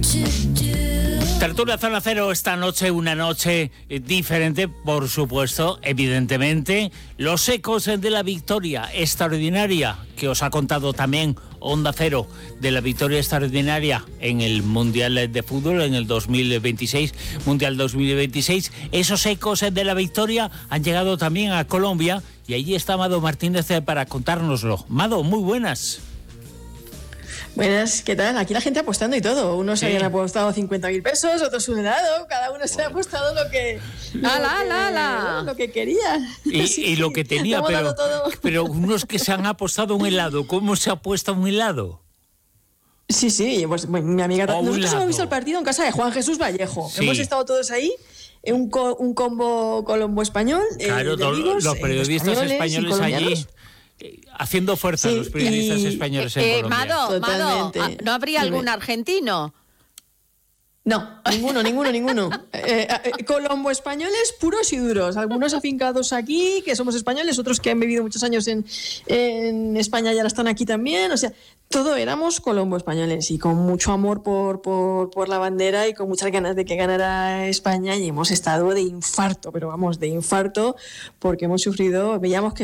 Tertulia Zona Cero esta noche, una noche diferente, por supuesto, evidentemente. Los ecos de la victoria extraordinaria que os ha contado también Onda Cero, de la victoria extraordinaria en el Mundial de Fútbol, en el 2026, Mundial 2026. Esos ecos de la victoria han llegado también a Colombia y allí está Mado Martínez para contárnoslo. Mado, muy buenas. Buenas, ¿qué tal? Aquí la gente apostando y todo. Unos habían apostado 50.000 pesos, otros un helado. Cada uno se ha apostado lo que quería. Y lo que tenía, pero unos que se han apostado un helado. ¿Cómo se apuesta un helado? Sí, pues mi amiga... Nosotros hemos visto el partido en casa de Juan Jesús Vallejo. Sí. Hemos estado todos ahí, un combo colombo-español. Claro, los periodistas españoles allí... haciendo fuerza los periodistas españoles en Colombia. Mado, ¿no habría algún argentino? No, ninguno. Colombo españoles puros y duros. Algunos afincados aquí, que somos españoles, otros que han vivido muchos años en España y ahora están aquí también. O sea, todo éramos colombo españoles y con mucho amor por la bandera y con muchas ganas de que ganara España, y hemos estado de infarto, pero vamos, de infarto, porque hemos sufrido, veíamos que